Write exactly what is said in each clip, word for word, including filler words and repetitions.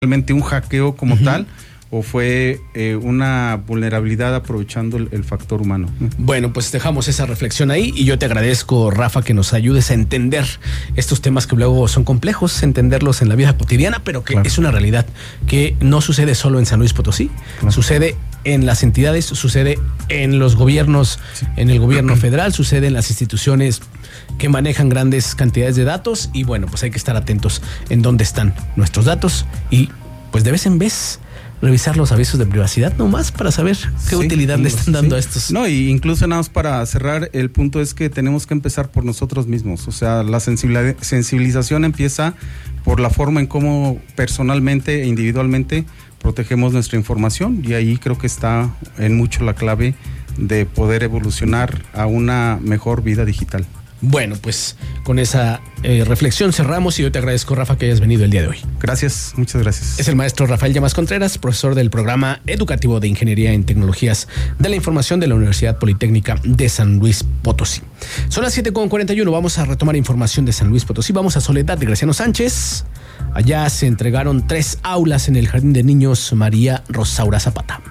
realmente un hackeo como uh-huh. tal, o fue eh, una vulnerabilidad aprovechando el, el factor humano. Bueno, pues dejamos esa reflexión ahí y yo te agradezco, Rafa, que nos ayudes a entender estos temas que luego son complejos, entenderlos en la vida cotidiana, pero que claro. es una realidad que no sucede solo en San Luis Potosí, claro. sucede en las entidades, sucede en los gobiernos, sí. en el gobierno federal, sucede en las instituciones que manejan grandes cantidades de datos y bueno, pues hay que estar atentos en dónde están nuestros datos y pues de vez en vez revisar los avisos de privacidad nomás para saber qué sí, utilidad le están dando sí. a estos. No, y incluso nada más para cerrar, el punto es que tenemos que empezar por nosotros mismos. O sea, la sensibilización empieza por la forma en cómo personalmente e individualmente protegemos nuestra información y ahí creo que está en mucho la clave de poder evolucionar a una mejor vida digital. Bueno, pues con esa eh, reflexión cerramos y yo te agradezco, Rafa, que hayas venido el día de hoy. Gracias, muchas gracias. Es el maestro Rafael Llamas Contreras, profesor del programa educativo de Ingeniería en Tecnologías de la Información de la Universidad Politécnica de San Luis Potosí. Son las siete con cuarenta y uno, vamos a retomar información de San Luis Potosí. Vamos a Soledad de Graciano Sánchez. Allá se entregaron tres aulas en el Jardín de Niños María Rosaura Zapata.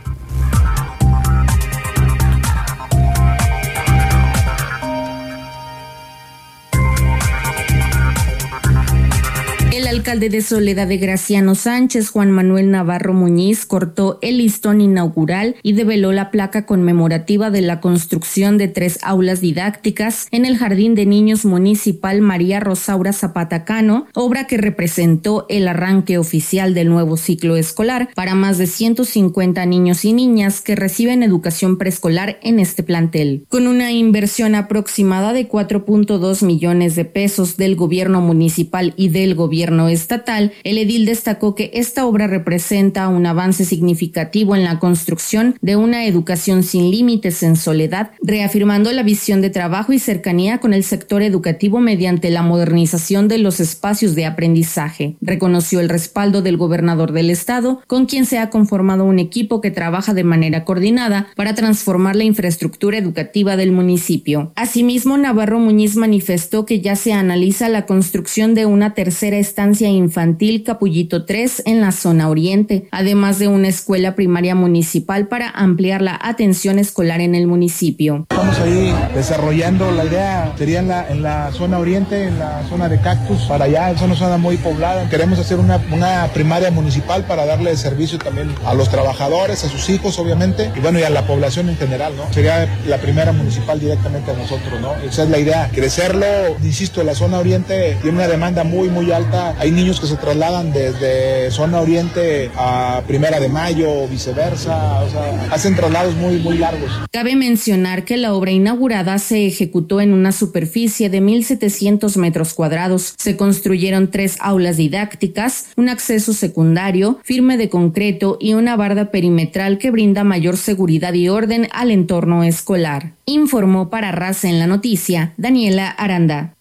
El alcalde de Soledad de Graciano Sánchez, Juan Manuel Navarro Muñiz, cortó el listón inaugural y develó la placa conmemorativa de la construcción de tres aulas didácticas en el Jardín de Niños Municipal María Rosaura Zapata Cano, obra que representó el arranque oficial del nuevo ciclo escolar para más de ciento cincuenta niños y niñas que reciben educación preescolar en este plantel. Con una inversión aproximada de cuatro punto dos millones de pesos del gobierno municipal y del gobierno estatal, el edil destacó que esta obra representa un avance significativo en la construcción de una educación sin límites en Soledad, reafirmando la visión de trabajo y cercanía con el sector educativo mediante la modernización de los espacios de aprendizaje. Reconoció el respaldo del gobernador del estado, con quien se ha conformado un equipo que trabaja de manera coordinada para transformar la infraestructura educativa del municipio. Asimismo, Navarro Muñiz manifestó que ya se analiza la construcción de una tercera estancia infantil Capullito tres en la zona oriente, además de una escuela primaria municipal para ampliar la atención escolar en el municipio. Estamos ahí desarrollando la idea, sería en la, en la zona oriente, en la zona de Cactus, para allá, es una zona muy poblada. Queremos hacer una, una primaria municipal para darle servicio también a los trabajadores, a sus hijos obviamente, y bueno, y a la población en general, ¿no? Sería la primera municipal directamente a nosotros, ¿no? Esa es la idea, crecerlo, insisto, la zona oriente tiene una demanda muy, muy alta. Hay niños que se trasladan desde zona oriente a Primera de Mayo o viceversa, o sea, hacen traslados muy, muy largos. Cabe mencionar que la obra inaugurada se ejecutó en una superficie de mil setecientos metros cuadrados. Se construyeron tres aulas didácticas, un acceso secundario, firme de concreto y una barda perimetral que brinda mayor seguridad y orden al entorno escolar. Informó para Raza en la Noticia, Daniela Aranda.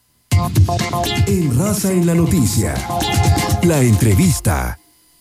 En Raza en la Noticia, la entrevista.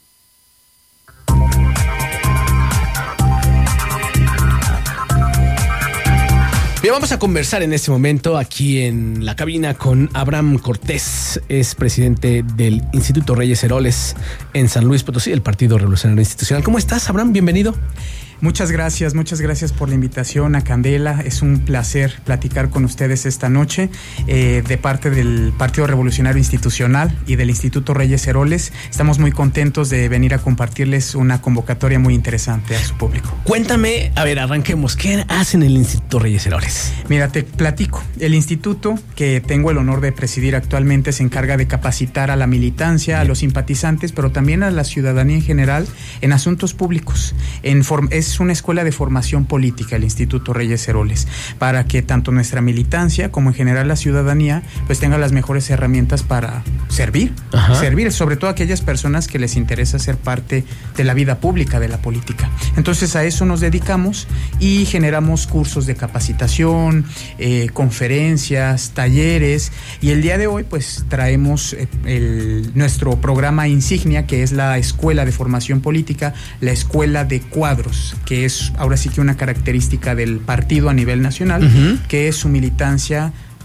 Bien, vamos a conversar en este momento aquí en la cabina con Abraham Cortés, es presidente del Instituto Reyes Heroles en San Luis Potosí, el Partido Revolucionario Institucional. ¿Cómo estás, Abraham? Bienvenido. Muchas gracias, muchas gracias por la invitación a Candela. Es un placer platicar con ustedes esta noche eh, de parte del Partido Revolucionario Institucional y del Instituto Reyes Heroles. Estamos muy contentos de venir a compartirles una convocatoria muy interesante a su público. Cuéntame, a ver, arranquemos. ¿Qué hacen en el Instituto Reyes Heroles? Mira, te platico. El instituto que tengo el honor de presidir actualmente se encarga de capacitar a la militancia, a los simpatizantes, pero también a la ciudadanía en general en asuntos públicos. En form- es Es una escuela de formación política, el Instituto Reyes Heroles, para que tanto nuestra militancia como en general la ciudadanía pues tenga las mejores herramientas para servir, Ajá. servir, sobre todo a aquellas personas que les interesa ser parte de la vida pública, de la política. Entonces a eso nos dedicamos y generamos cursos de capacitación, eh, conferencias, talleres, y el día de hoy pues traemos el, nuestro programa insignia, que es la Escuela de Formación Política, la Escuela de Cuadros, que es ahora sí que una característica del partido a nivel nacional, uh-huh. que es su militancia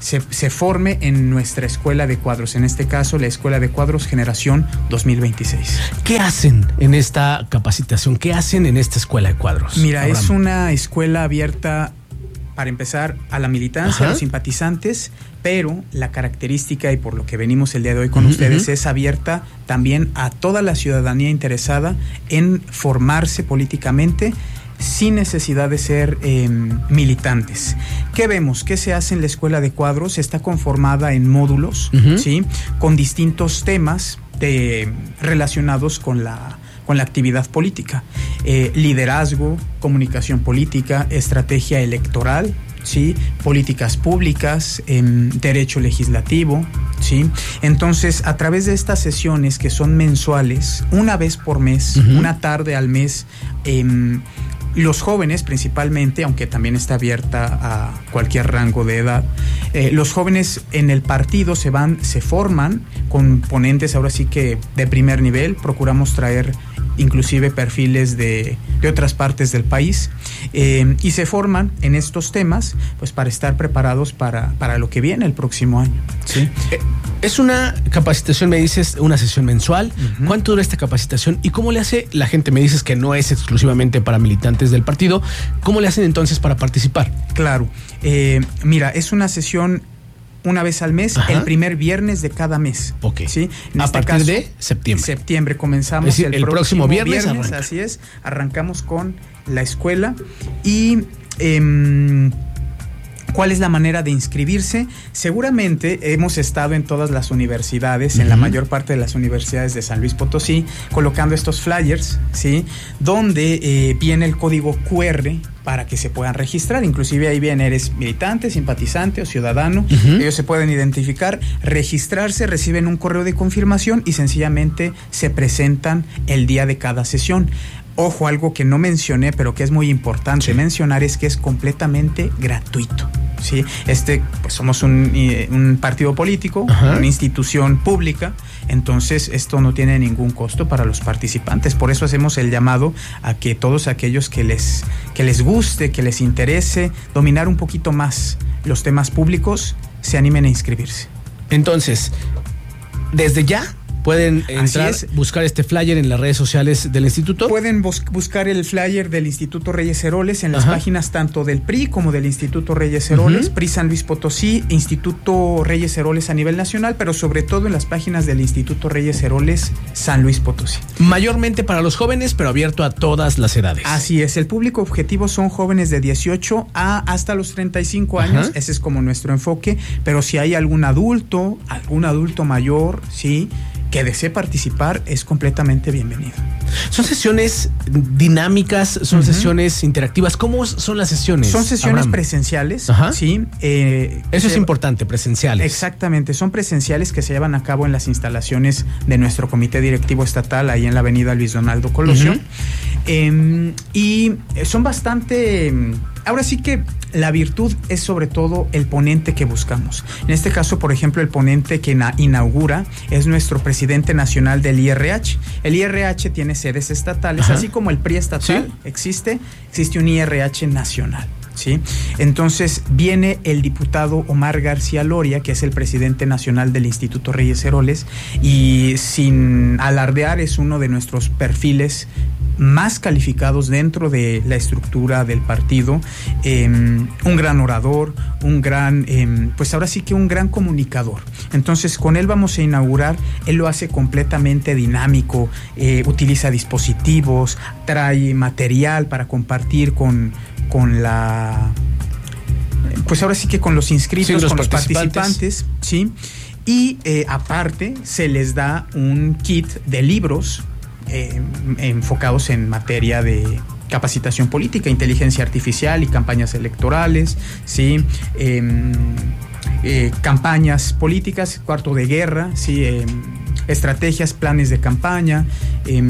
se, se forme en nuestra escuela de cuadros, en este caso la Escuela de Cuadros Generación dos mil veintiséis. ¿Qué hacen en esta capacitación? ¿Qué hacen en esta Escuela de Cuadros? Mira, Abraham. Es una escuela abierta, para empezar, a la militancia, Ajá. a los simpatizantes, pero la característica, y por lo que venimos el día de hoy con uh-huh, ustedes, uh-huh. es abierta también a toda la ciudadanía interesada en formarse políticamente sin necesidad de ser eh, militantes. ¿Qué vemos? ¿Qué se hace en la Escuela de Cuadros? Está conformada en módulos, uh-huh. ¿sí? Con distintos temas de, relacionados con la con la actividad política, eh, liderazgo, comunicación política, estrategia electoral, ¿sí? Políticas públicas, eh, derecho legislativo, ¿sí? Entonces, a través de estas sesiones que son mensuales, una vez por mes, uh-huh. una tarde al mes, eh, los jóvenes principalmente, aunque también está abierta a cualquier rango de edad, eh, los jóvenes en el partido se van, se forman con ponentes ahora sí que de primer nivel. Procuramos traer inclusive perfiles de, de otras partes del país, eh, y se forman en estos temas pues para estar preparados para, para lo que viene el próximo año. ¿Sí? Eh, es una capacitación, me dices, una sesión mensual. Uh-huh. ¿Cuánto dura esta capacitación y cómo le hace la gente? Me dices que no es exclusivamente para militantes del partido. ¿Cómo le hacen entonces para participar? Claro, eh, mira, es una sesión una vez al mes, Ajá. el primer viernes de cada mes. Ok. ¿Sí? En a este partir caso, de septiembre. Septiembre comenzamos. Es decir, el, el próximo, próximo viernes, viernes arranca. Así es, arrancamos con la escuela. Y eh, ¿cuál es la manera de inscribirse? Seguramente hemos estado en todas las universidades, uh-huh. en la mayor parte de las universidades de San Luis Potosí, colocando estos flyers, ¿sí? Donde eh, viene el código cu erre para que se puedan registrar. Inclusive ahí viene, eres militante, simpatizante o ciudadano. Uh-huh. Ellos se pueden identificar, registrarse, reciben un correo de confirmación y sencillamente se presentan el día de cada sesión. Ojo, algo que no mencioné, pero que es muy importante sí. mencionar, es que es completamente gratuito. ¿Sí? Este, pues somos un, un partido político, Ajá. una institución pública, entonces esto no tiene ningún costo para los participantes. Por eso hacemos el llamado a que todos aquellos que les, que les guste, que les interese dominar un poquito más los temas públicos, se animen a inscribirse. Entonces, desde ya pueden entrar, buscar este flyer en las redes sociales del instituto. Pueden bus- buscar el flyer del Instituto Reyes Heroles en las Ajá. páginas tanto del P R I como del Instituto Reyes Heroles, uh-huh. P R I San Luis Potosí, Instituto Reyes Heroles a nivel nacional, pero sobre todo en las páginas del Instituto Reyes Heroles San Luis Potosí. Mayormente para los jóvenes, pero abierto a todas las edades. Así es, el público objetivo son jóvenes de dieciocho a hasta los treinta y cinco años, Ajá. ese es como nuestro enfoque, pero si hay algún adulto, algún adulto mayor, sí, que desee participar, es completamente bienvenido. ¿Son sesiones dinámicas? ¿Son uh-huh. sesiones interactivas? ¿Cómo son las sesiones? Son sesiones Abraham? presenciales, Ajá. ¿sí? Eh, Eso es importante, presenciales. Exactamente, son presenciales que se llevan a cabo en las instalaciones de nuestro comité directivo estatal, ahí en la avenida Luis Donaldo Colosio. Uh-huh. Eh, y son bastante... Ahora sí que la virtud es sobre todo el ponente que buscamos. En este caso, por ejemplo, el ponente que na- inaugura es nuestro presidente nacional del I R H. El I R H tiene sedes estatales, Ajá. así como el P R I estatal ¿Sí? existe, existe un I R H nacional. ¿Sí? Entonces viene el diputado Omar García Loria, que es el presidente nacional del Instituto Reyes Heroles, y sin alardear es uno de nuestros perfiles más calificados dentro de la estructura del partido, eh, un gran orador, un gran, eh, pues ahora sí que un gran comunicador. Entonces con él vamos a inaugurar, él lo hace completamente dinámico, eh, utiliza dispositivos, trae material para compartir con, con la, pues ahora sí que con los inscritos, sí, los con los participantes, participantes ¿sí? Y eh, aparte se les da un kit de libros Eh, enfocados en materia de capacitación política, inteligencia artificial y campañas electorales, ¿sí? Eh, eh, campañas políticas, cuarto de guerra, ¿sí? Eh, estrategias, planes de campaña, eh,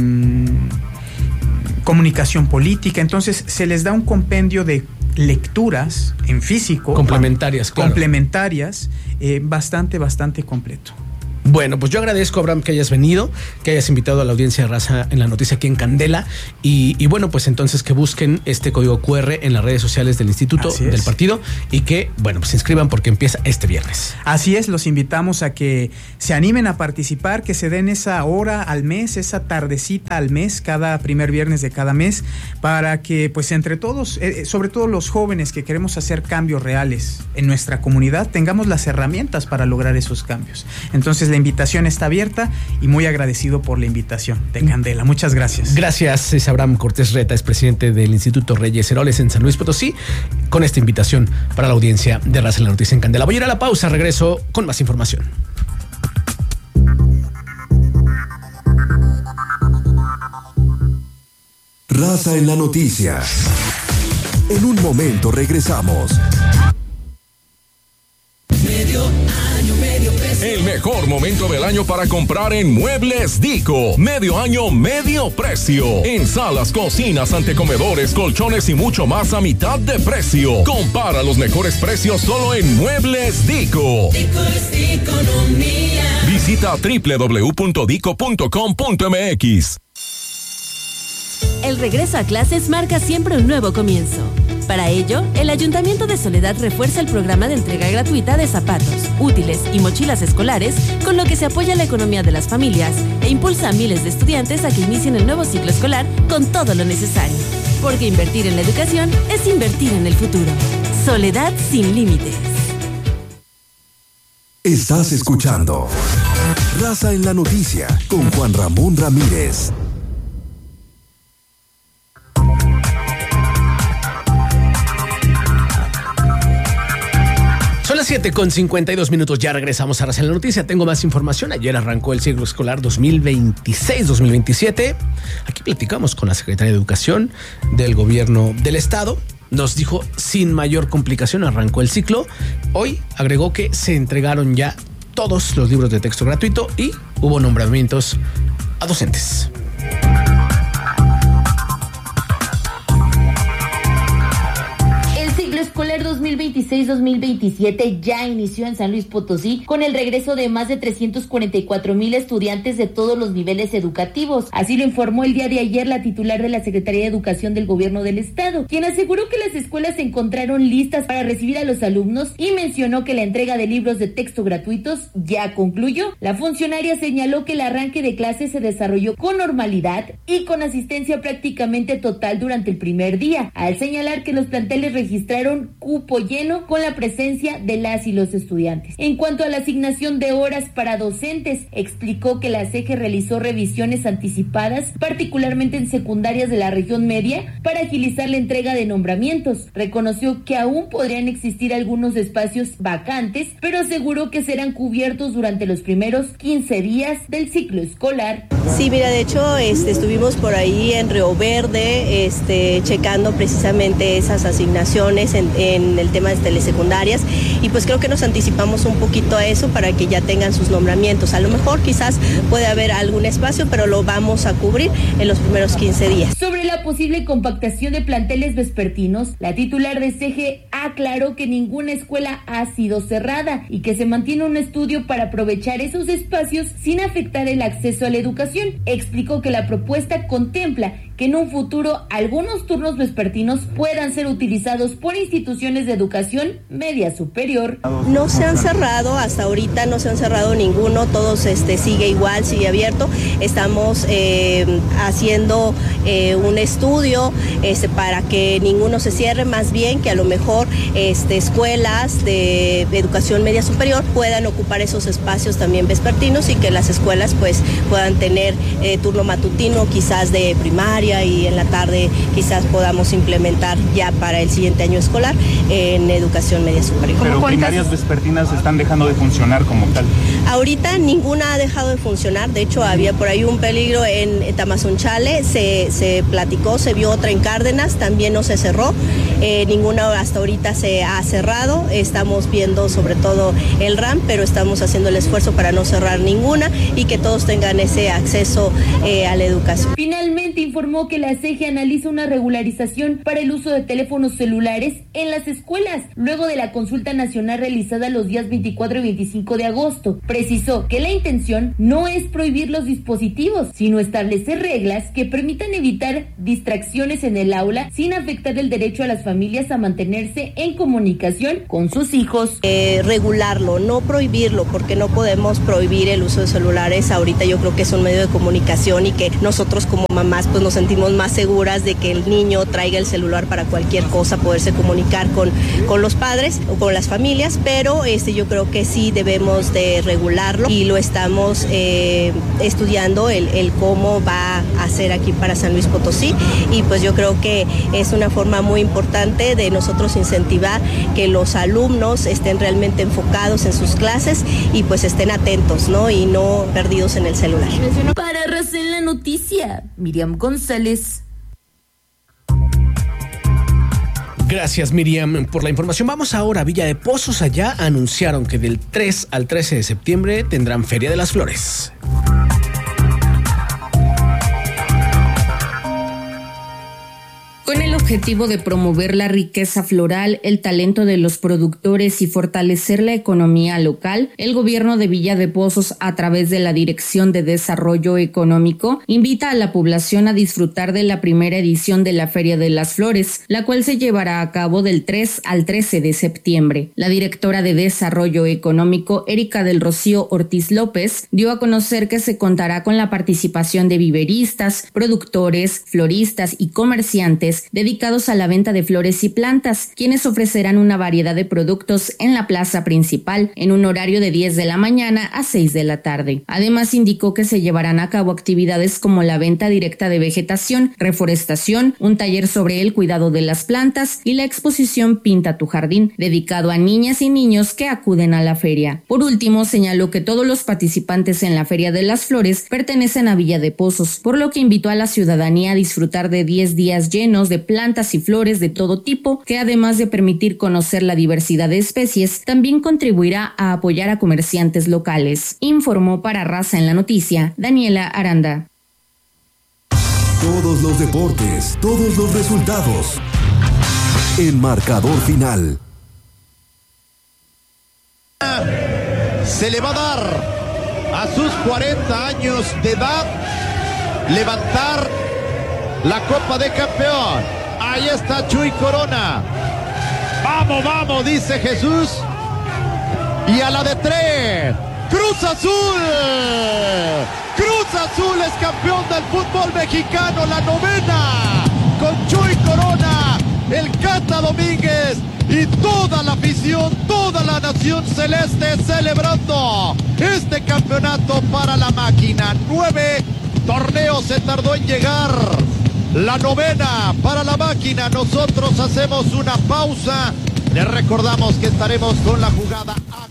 comunicación política. Entonces se les da un compendio de lecturas en físico complementarias, claro. complementarias, eh, bastante, bastante completo. Bueno, pues yo agradezco, Abraham, que hayas venido, que hayas invitado a la audiencia de Raza en la Noticia aquí en Candela y, y bueno, pues entonces que busquen este código cu erre en las redes sociales del instituto, del partido y que, bueno, pues se inscriban porque empieza este viernes. Así es, los invitamos a que se animen a participar, que se den esa hora al mes, esa tardecita al mes, cada primer viernes de cada mes, para que pues entre todos, eh, sobre todo los jóvenes que queremos hacer cambios reales en nuestra comunidad, tengamos las herramientas para lograr esos cambios. Entonces la invitación está abierta y muy agradecido por la invitación de Candela. Muchas gracias. Gracias, es Abraham Cortés Reta, es presidente del Instituto Reyes Heroles en San Luis Potosí, con esta invitación para la audiencia de Raza en la Noticia en Candela. Voy a ir a la pausa, regreso con más información. Raza en la Noticia. En un momento regresamos. Medio año, medio precio. El mejor momento del año para comprar en Muebles Dico. Medio año, medio precio. En salas, cocinas, antecomedores, colchones y mucho más a mitad de precio. Compara los mejores precios solo en Muebles Dico. Dico es economía. Visita doble u doble u doble u punto dico punto com punto eme equis. El regreso a clases marca siempre un nuevo comienzo. Para ello, el Ayuntamiento de Soledad refuerza el programa de entrega gratuita de zapatos, útiles y mochilas escolares, con lo que se apoya la economía de las familias e impulsa a miles de estudiantes a que inicien el nuevo ciclo escolar con todo lo necesario. Porque invertir en la educación es invertir en el futuro. Soledad sin límites. Estás escuchando Raza en la Noticia con Juan Ramón Ramírez. Son las siete con cincuenta y dos minutos, ya regresamos a Raza en la Noticia. Tengo más información. Ayer arrancó el ciclo escolar dos mil veintiséis dos mil veintisiete. Aquí platicamos con la Secretaría de Educación del Gobierno del Estado. Nos dijo sin mayor complicación arrancó el ciclo. Hoy agregó que se entregaron ya todos los libros de texto gratuito y hubo nombramientos a docentes. Escolar dos mil veintiséis dos mil veintisiete ya inició en San Luis Potosí con el regreso de más de trescientos cuarenta y cuatro mil estudiantes de todos los niveles educativos. Así lo informó el día de ayer la titular de la Secretaría de Educación del Gobierno del Estado, quien aseguró que las escuelas se encontraron listas para recibir a los alumnos y mencionó que la entrega de libros de texto gratuitos ya concluyó. La funcionaria señaló que el arranque de clases se desarrolló con normalidad y con asistencia prácticamente total durante el primer día, al señalar que los planteles registraron cupo lleno con la presencia de las y los estudiantes. En cuanto a la asignación de horas para docentes, explicó que la S E G realizó revisiones anticipadas, particularmente en secundarias de la región media, para agilizar la entrega de nombramientos. Reconoció que aún podrían existir algunos espacios vacantes, pero aseguró que serán cubiertos durante los primeros quince días del ciclo escolar. Sí, mira, de hecho este, estuvimos por ahí en Río Verde este, checando precisamente esas asignaciones en, en el tema de telesecundarias y pues creo que nos anticipamos un poquito a eso para que ya tengan sus nombramientos. A lo mejor quizás puede haber algún espacio, pero lo vamos a cubrir en los primeros quince días. Sobre la posible compactación de planteles vespertinos, la titular de S E G aclaró que ninguna escuela ha sido cerrada y que se mantiene un estudio para aprovechar esos espacios sin afectar el acceso a la educación. Explicó que la propuesta contempla que en un futuro algunos turnos vespertinos puedan ser utilizados por instituciones de educación media superior. No se han cerrado, hasta ahorita no se han cerrado ninguno, todos este sigue igual, sigue abierto. Estamos eh, haciendo eh, un estudio este, para que ninguno se cierre, más bien que a lo mejor este, escuelas de educación media superior puedan ocupar esos espacios también vespertinos y que las escuelas pues puedan tener eh, turno matutino quizás de primaria y en la tarde quizás podamos implementar ya para el siguiente año escolar en educación media superior. Pero primarias vespertinas están dejando de funcionar como tal. Ahorita ninguna ha dejado de funcionar, de hecho había por ahí un peligro en Tamazunchale, se, se platicó, se vio otra en Cárdenas, también no se cerró, eh, ninguna hasta ahorita se ha cerrado, estamos viendo sobre todo el R A M, pero estamos haciendo el esfuerzo para no cerrar ninguna y que todos tengan ese acceso eh, a la educación. Finalmente informó informó que la C E G E analiza una regularización para el uso de teléfonos celulares en las escuelas, luego de la consulta nacional realizada los días veinticuatro y veinticinco de agosto. Precisó que la intención no es prohibir los dispositivos, sino establecer reglas que permitan evitar distracciones en el aula sin afectar el derecho a las familias a mantenerse en comunicación con sus hijos. Eh, regularlo, no prohibirlo, porque no podemos prohibir el uso de celulares. Ahorita yo creo que es un medio de comunicación y que nosotros como mamás pues nos sentimos más seguras de que el niño traiga el celular para cualquier cosa, poderse comunicar con, con los padres o con las familias, pero este, yo creo que sí debemos de regularlo y lo estamos eh, estudiando el, el cómo va a ser aquí para San Luis Potosí, y pues yo creo que es una forma muy importante de nosotros incentivar que los alumnos estén realmente enfocados en sus clases y pues estén atentos, ¿no? Y no perdidos en el celular. Para Raza en la Noticia, Miriam González. Gracias, Miriam, por la información. Vamos ahora a Villa de Pozos. Allá anunciaron que del tres al trece de septiembre tendrán Feria de las Flores. Con el objetivo de promover la riqueza floral, el talento de los productores y fortalecer la economía local, el gobierno de Villa de Pozos, a través de la Dirección de Desarrollo Económico, invita a la población a disfrutar de la primera edición de la Feria de las Flores, la cual se llevará a cabo del tres al trece de septiembre. La directora de Desarrollo Económico, Erika del Rocío Ortiz López, dio a conocer que se contará con la participación de viveristas, productores, floristas y comerciantes dedicados a la venta de flores y plantas, quienes ofrecerán una variedad de productos en la plaza principal en un horario de diez de la mañana a seis de la tarde. Además, indicó que se llevarán a cabo actividades como la venta directa de vegetación, reforestación, un taller sobre el cuidado de las plantas y la exposición Pinta tu Jardín, dedicado a niñas y niños que acuden a la feria. Por último, señaló que todos los participantes en la Feria de las Flores pertenecen a Villa de Pozos, por lo que invitó a la ciudadanía a disfrutar de diez días llenos de plantas y flores de todo tipo, que además de permitir conocer la diversidad de especies, también contribuirá a apoyar a comerciantes locales. Informó para Raza en la Noticia, Daniela Aranda. Todos los deportes, todos los resultados. El marcador final. Se le va a dar a sus cuarenta años de edad levantar la Copa de Campeón. Ahí está Chuy Corona. Vamos, vamos, dice Jesús. Y a la de tres, Cruz Azul. Cruz Azul es campeón del fútbol mexicano, la novena. Con Chuy Corona, el Cata Domínguez y toda la afición, toda la nación celeste celebrando este campeonato para la máquina. Nueve torneos se tardó en llegar. La novena para la máquina. Nosotros hacemos una pausa. Les recordamos que estaremos con la jugada a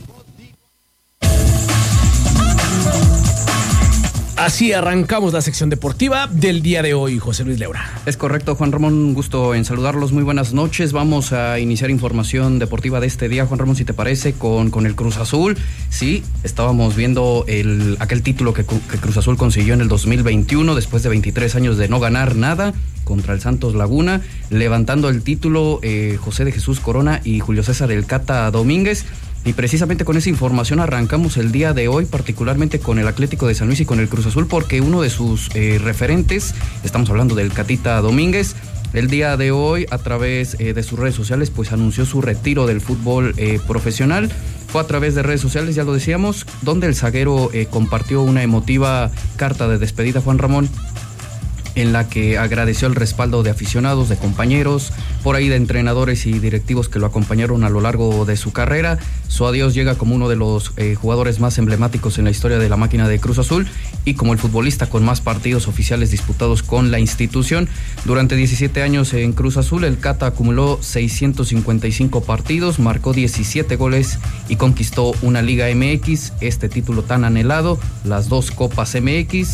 Así arrancamos la sección deportiva del día de hoy, José Luis Leura. Es correcto, Juan Ramón, un gusto en saludarlos, muy buenas noches. Vamos a iniciar información deportiva de este día, Juan Ramón, si te parece, con, con el Cruz Azul. Sí, estábamos viendo el, aquel título que, que Cruz Azul consiguió en el dos mil veintiuno, después de veintitrés años de no ganar nada, contra el Santos Laguna, levantando el título eh, José de Jesús Corona y Julio César El Cata Domínguez. Y precisamente con esa información arrancamos el día de hoy, particularmente con el Atlético de San Luis y con el Cruz Azul, porque uno de sus eh, referentes, estamos hablando del Catita Domínguez, el día de hoy a través eh, de sus redes sociales pues anunció su retiro del fútbol eh, profesional. Fue a través de redes sociales, ya lo decíamos, donde el zaguero eh, compartió una emotiva carta de despedida, Juan Ramón, en la que agradeció el respaldo de aficionados, de compañeros, por ahí de entrenadores y directivos que lo acompañaron a lo largo de su carrera. Su adiós llega como uno de los eh, jugadores más emblemáticos en la historia de la máquina de Cruz Azul y como el futbolista con más partidos oficiales disputados con la institución. Durante diecisiete años en Cruz Azul, el Cata acumuló seiscientos cincuenta y cinco partidos, marcó diecisiete goles y conquistó una Liga M X, este título tan anhelado, las dos Copas M X,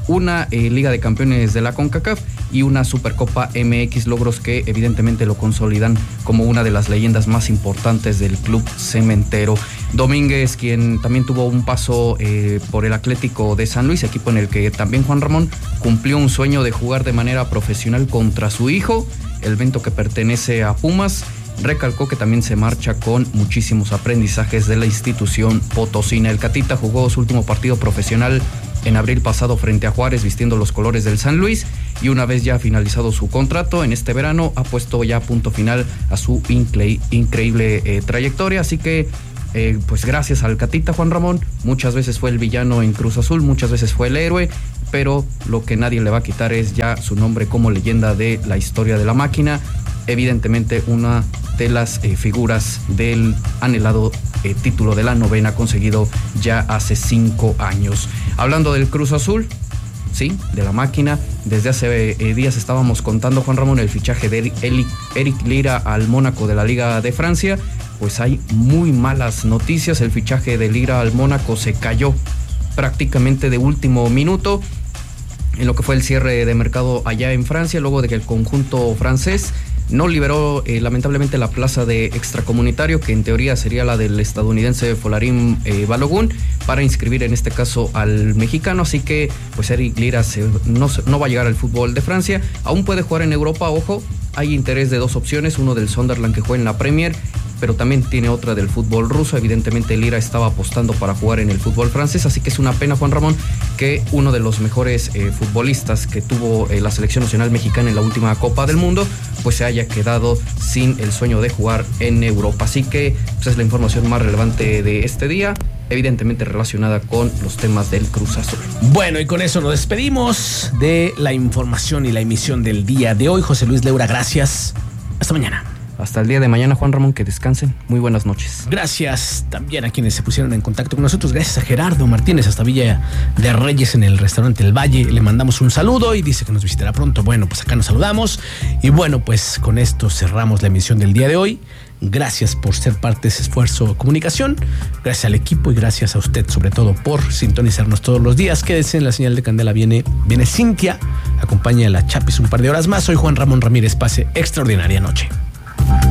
una eh, Liga de Campeones de la CONCACAF y una Supercopa M X, logros que evidentemente lo consolidan como una de las leyendas más importantes del club cementero. Domínguez, quien también tuvo un paso eh, por el Atlético de San Luis, equipo en el que también Juan Ramón cumplió un sueño de jugar de manera profesional contra su hijo, el Bento, que pertenece a Pumas. Recalcó que también se marcha con muchísimos aprendizajes de la institución potosina. El Catita jugó su último partido profesional en abril pasado frente a Juárez, vistiendo los colores del San Luis, y una vez ya finalizado su contrato en este verano ha puesto ya punto final a su incre- increíble eh, trayectoria. Así que eh, pues gracias al Catita, Juan Ramón, muchas veces fue el villano en Cruz Azul, muchas veces fue el héroe, pero lo que nadie le va a quitar es ya su nombre como leyenda de la historia de la máquina. Evidentemente una de las eh, figuras del anhelado eh, título de la novena, conseguido ya hace cinco años. Hablando del Cruz Azul, sí, de la máquina, desde hace eh, días estábamos contando, Juan Ramón, el fichaje de Eric, Eric Lira al Mónaco de la Liga de Francia. Pues hay muy malas noticias. El fichaje de Lira al Mónaco se cayó prácticamente de último minuto en lo que fue el cierre de mercado allá en Francia, luego de que el conjunto francés no liberó eh, lamentablemente la plaza de extracomunitario, que en teoría sería la del estadounidense Folarin eh, Balogun, para inscribir en este caso al mexicano. Así que pues Eric Lira se, no, no va a llegar al fútbol de Francia. Aún puede jugar en Europa, ojo, hay interés de dos opciones, uno del Sunderland, que juega en la Premier, pero también tiene otra del fútbol ruso. Evidentemente Lira estaba apostando para jugar en el fútbol francés, así que es una pena, Juan Ramón, que uno de los mejores eh, futbolistas que tuvo eh, la selección nacional mexicana en la última Copa del Mundo, pues se haya quedado sin el sueño de jugar en Europa. Así que pues, es la información más relevante de este día, evidentemente relacionada con los temas del Cruz Azul. Bueno, y con eso nos despedimos de la información y la emisión del día de hoy. José Luis Leura, gracias. Hasta mañana. Hasta el día de mañana, Juan Ramón, que descansen. Muy buenas noches. Gracias también a quienes se pusieron en contacto con nosotros. Gracias a Gerardo Martínez hasta Villa de Reyes en el restaurante El Valle. Le mandamos un saludo y dice que nos visitará pronto. Bueno, pues acá nos saludamos. Y bueno, pues con esto cerramos la emisión del día de hoy. Gracias por ser parte de ese esfuerzo de comunicación. Gracias al equipo y gracias a usted, sobre todo, por sintonizarnos todos los días. Quédese en la señal de Candela. Viene, viene Cintia. Acompaña a la Chapis un par de horas más. Soy Juan Ramón Ramírez. Pase extraordinaria noche.